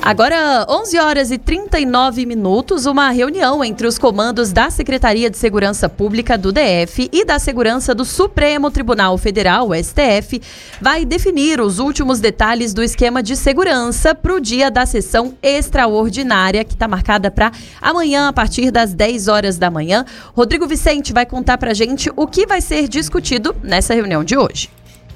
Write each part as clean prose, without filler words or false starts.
Agora, 11 horas e 39 minutos, uma reunião entre os comandos da Secretaria de Segurança Pública do DF e da Segurança do Supremo Tribunal Federal, STF, vai definir os últimos detalhes do esquema de segurança para o dia da sessão extraordinária, que está marcada para amanhã, a partir das 10 horas da manhã. Rodrigo Vicente vai contar para a gente o que vai ser discutido nessa reunião de hoje.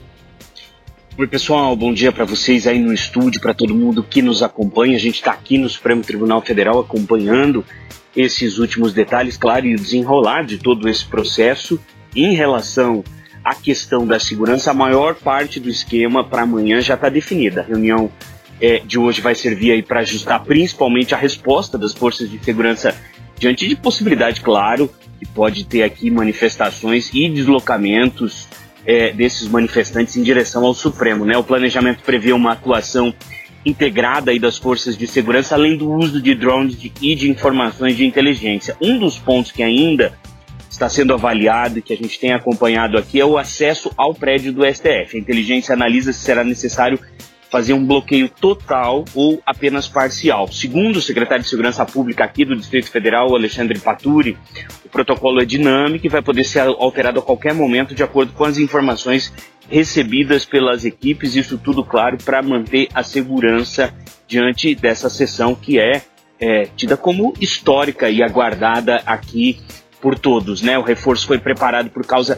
Oi pessoal, bom dia para vocês aí no estúdio, para todo mundo que nos acompanha. A gente está aqui no Supremo Tribunal Federal acompanhando esses últimos detalhes, claro, e o desenrolar de todo esse processo. Em relação à questão da segurança, a maior parte do esquema para amanhã já está definida. A reunião de hoje vai servir aí para ajustar principalmente a resposta das forças de segurança diante de possibilidade, claro, que pode ter aqui manifestações e deslocamentos desses manifestantes em direção ao Supremo, né? O planejamento prevê uma atuação integrada aí das forças de segurança, além do uso de drones e de informações de inteligência. Um dos pontos que ainda está sendo avaliado e que a gente tem acompanhado aqui é o acesso ao prédio do STF. A inteligência analisa se será necessário fazer um bloqueio total ou apenas parcial. Segundo o secretário de Segurança Pública aqui do Distrito Federal, Alexandre Paturi, o protocolo é dinâmico e vai poder ser alterado a qualquer momento de acordo com as informações recebidas pelas equipes, isso tudo, claro, para manter a segurança diante dessa sessão que é tida como histórica e aguardada aqui por todos, né? O reforço foi preparado por causa,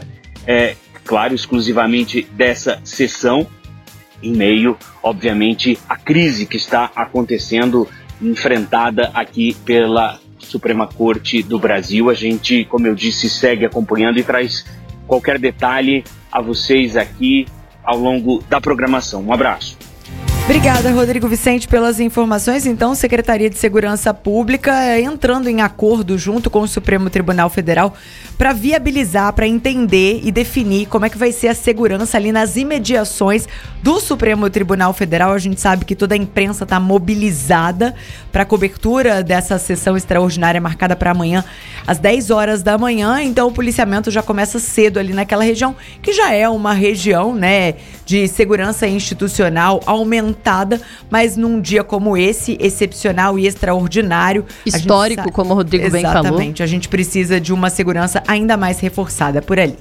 claro, exclusivamente dessa sessão, em meio, obviamente, à crise que está acontecendo, enfrentada aqui pela Suprema Corte do Brasil. A gente, como eu disse, segue acompanhando e traz qualquer detalhe a vocês aqui ao longo da programação. Um abraço. Obrigada, Rodrigo Vicente, pelas informações. Então, Secretaria de Segurança Pública entrando em acordo junto com o Supremo Tribunal Federal para viabilizar, para entender e definir como é que vai ser a segurança ali nas imediações do Supremo Tribunal Federal. A gente sabe que toda a imprensa está mobilizada para a cobertura dessa sessão extraordinária marcada para amanhã, às 10 horas da manhã. Então, o policiamento já começa cedo ali naquela região, que já é uma região, né, de segurança institucional aumentada, mas num dia como esse, excepcional e extraordinário. Histórico, como o Rodrigo bem falou. Exatamente, a gente precisa de uma segurança ainda mais reforçada por ali.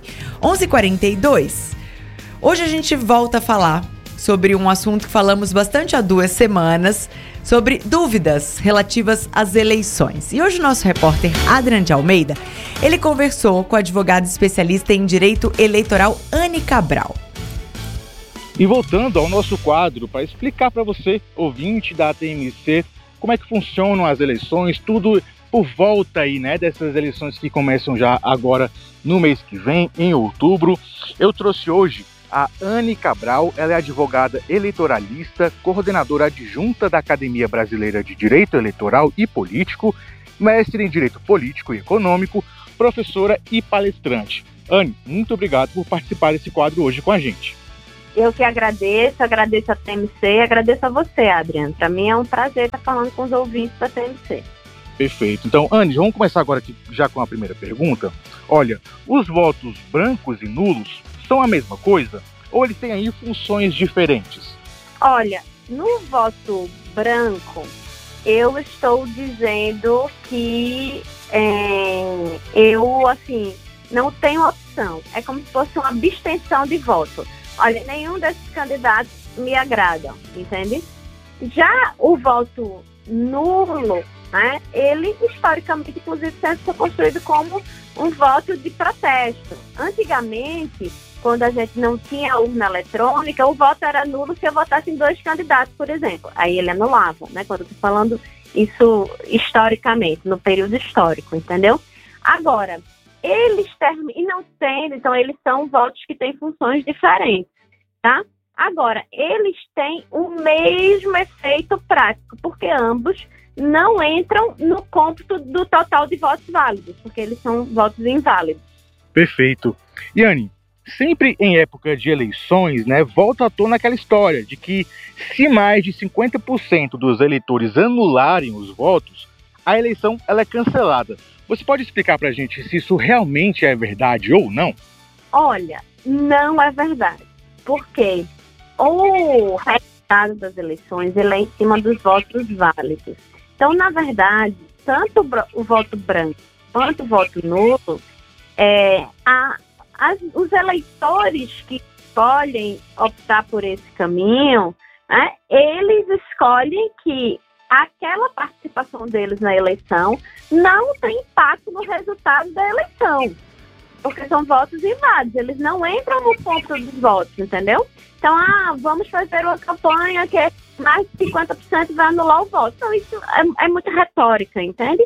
11h42, hoje a gente volta a falar sobre um assunto que falamos bastante há 2 semanas, sobre dúvidas relativas às eleições. E hoje o nosso repórter Adrian de Almeida, ele conversou com a advogada especialista em direito eleitoral Anne Cabral. E voltando ao nosso quadro, para explicar para você, ouvinte da TMC, como é que funcionam as eleições, tudo por volta aí, né, dessas eleições que começam já agora no mês que vem, em outubro. Eu trouxe hoje a Anne Cabral. Ela é advogada eleitoralista, coordenadora adjunta da Academia Brasileira de Direito Eleitoral e Político, mestre em Direito Político e Econômico, professora e palestrante. Anne, muito obrigado por participar desse quadro hoje com a gente. Eu que agradeço a TMC, agradeço a você, Adriano. Para mim é um prazer estar falando com os ouvintes da TMC. Perfeito. Então, Anne, vamos começar agora aqui já com a primeira pergunta. Olha, os votos brancos e nulos são a mesma coisa? Ou eles têm aí funções diferentes? Olha, no voto branco, eu estou dizendo que eu, assim, não tenho opção. É como se fosse uma abstenção de voto. Olha, nenhum desses candidatos me agrada, entende? Já o voto nulo, né, ele historicamente, inclusive, sempre foi construído como um voto de protesto. Antigamente, quando a gente não tinha urna eletrônica, o voto era nulo se eu votasse em 2 candidatos, por exemplo. Aí ele anulava, né? Quando eu estou falando isso historicamente, no período histórico, entendeu? Agora, eles então eles são votos que têm funções diferentes, tá? Agora, eles têm o mesmo efeito prático, porque ambos não entram no cômputo do total de votos válidos, porque eles são votos inválidos. Perfeito. E Anne, sempre em época de eleições, né, volta à tona aquela história de que se mais de 50% dos eleitores anularem os votos, a eleição ela é cancelada. Você pode explicar pra gente se isso realmente é verdade ou não? Olha, não é verdade. Por quê? O resultado das eleições ele é em cima dos votos válidos. Então, na verdade, tanto o voto branco quanto o voto nulo, os eleitores que escolhem optar por esse caminho, né, eles escolhem que aquela participação deles na eleição não tem impacto no resultado da eleição, porque são votos inválidos, eles não entram no ponto dos votos, entendeu? Então, vamos fazer uma campanha que mais de 50% vai anular o voto. Então, isso é muita retórica, entende?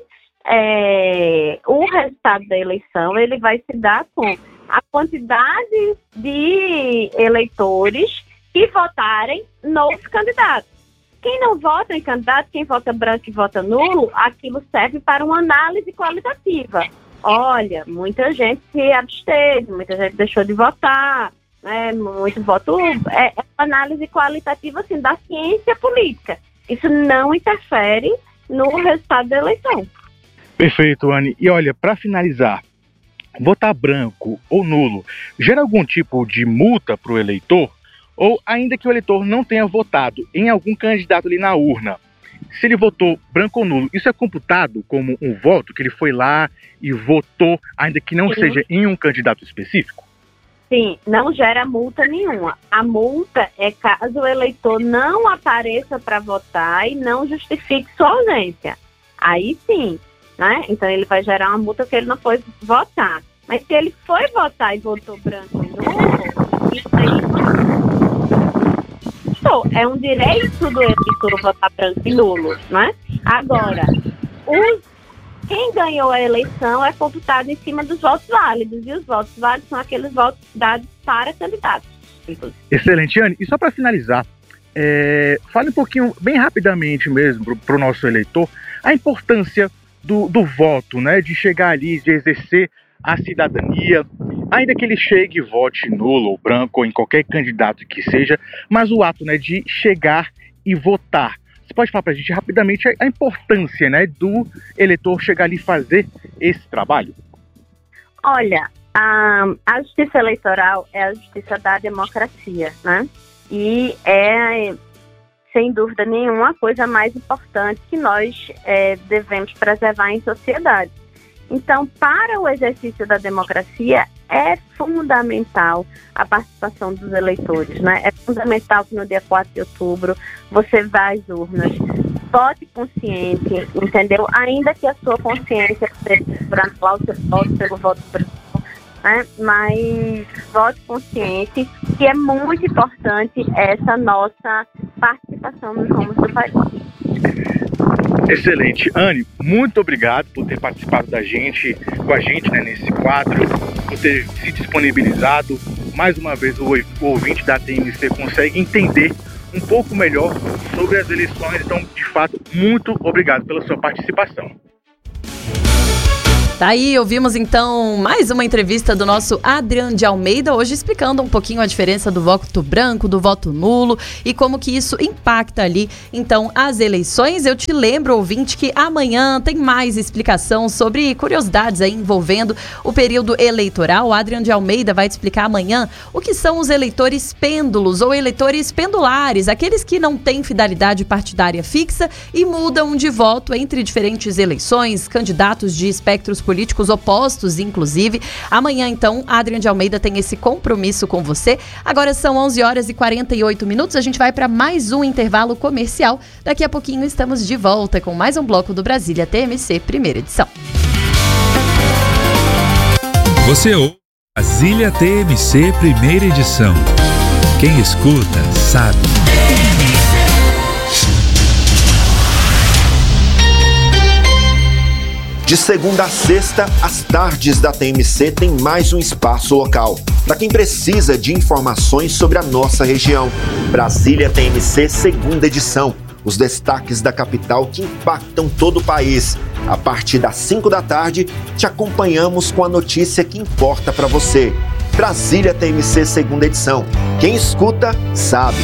O resultado da eleição, ele vai se dar com a quantidade de eleitores que votarem nos candidatos. Quem não vota em candidato, quem vota branco e vota nulo, aquilo serve para uma análise qualitativa. Olha, muita gente se absteve, muita gente deixou de votar, né? Muito voto. É análise qualitativa, assim, da ciência política. Isso não interfere no resultado da eleição. Perfeito, Anne. E olha, para finalizar, votar branco ou nulo gera algum tipo de multa para o eleitor? Ou ainda que o eleitor não tenha votado em algum candidato ali na urna, se ele votou branco ou nulo, isso é computado como um voto, que ele foi lá e votou, ainda que não seja em um candidato específico? Sim, não gera multa nenhuma. A multa é caso o eleitor não apareça para votar e não justifique sua ausência. Aí sim, né? Então ele vai gerar uma multa porque ele não foi votar. Mas se ele foi votar e votou branco e nulo, isso aí é um direito do eleitor votar branco e nulo, né? Agora, quem ganhou a eleição é computado em cima dos votos válidos, e os votos válidos são aqueles votos dados para candidatos. Excelente, Anne. E só para finalizar, fale um pouquinho, bem rapidamente mesmo, para o nosso eleitor, a importância do voto, né? De chegar ali, de exercer a cidadania, ainda que ele chegue e vote nulo ou branco ou em qualquer candidato que seja, mas o ato, né, de chegar e votar. Você pode falar para a gente rapidamente a importância, né, do eleitor chegar ali e fazer esse trabalho? Olha, a justiça eleitoral é a justiça da democracia, né? E sem dúvida nenhuma, a coisa mais importante que nós devemos preservar em sociedade. Então, para o exercício da democracia, é fundamental a participação dos eleitores, né? É fundamental que no dia 4 de outubro você vá às urnas, vote consciente, entendeu? Ainda que a sua consciência esteja lá o seu voto pelo voto branco, né? Mas vote consciente, que é muito importante essa nossa participação nos rumos do país. Excelente. Anne, muito obrigado por ter participado com a gente, né, nesse quadro, por ter se disponibilizado. Mais uma vez, o ouvinte da TMC consegue entender um pouco melhor sobre as eleições. Então, de fato, muito obrigado pela sua participação. Tá aí, ouvimos então mais uma entrevista do nosso Adriano de Almeida, hoje explicando um pouquinho a diferença do voto branco, do voto nulo e como que isso impacta ali, então, as eleições. Eu te lembro, ouvinte, que amanhã tem mais explicação sobre curiosidades aí envolvendo o período eleitoral. O Adriano de Almeida vai te explicar amanhã o que são os eleitores pêndulos ou eleitores pendulares, aqueles que não têm fidelidade partidária fixa e mudam de voto entre diferentes eleições, candidatos de espectros políticos opostos, inclusive. Amanhã, então, Adriano de Almeida tem esse compromisso com você. Agora são 11h48. A gente vai para mais um intervalo comercial. Daqui a pouquinho estamos de volta com mais um bloco do Brasília TMC, primeira edição. Você ouve Brasília TMC, primeira edição. Quem escuta, sabe. De segunda a sexta, as tardes da TMC tem mais um espaço local. Para quem precisa de informações sobre a nossa região. Brasília TMC, segunda edição. Os destaques da capital que impactam todo o país. A partir das 5 da tarde, te acompanhamos com a notícia que importa para você. Brasília TMC, segunda edição. Quem escuta, sabe.